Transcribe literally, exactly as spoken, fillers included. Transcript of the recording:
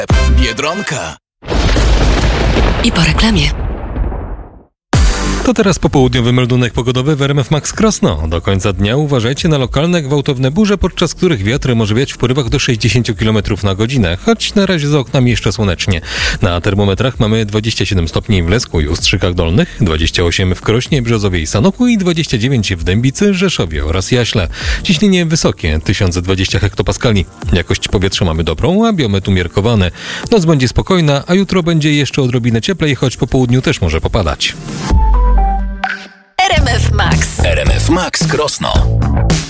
Biedronka. I po reklamie. To teraz popołudniowy meldunek pogodowy w R M F Max Krosno. Do końca dnia uważajcie na lokalne gwałtowne burze, podczas których wiatr może wiać w porywach do sześćdziesiąt kilometrów na godzinę, choć na razie za oknami jeszcze słonecznie. Na termometrach mamy dwadzieścia siedem stopni w Lesku i Ustrzykach Dolnych, dwadzieścia osiem w Krośnie, Brzozowie i Sanoku i dwadzieścia dziewięć w Dębicy, Rzeszowie oraz Jaśle. Ciśnienie wysokie, tysiąc dwadzieścia hektopaskali. Jakość powietrza mamy dobrą, a biometr umiarkowany. Noc będzie spokojna, a jutro będzie jeszcze odrobinę cieplej, choć po południu też może popadać. R M F Max. R M F Max Krosno.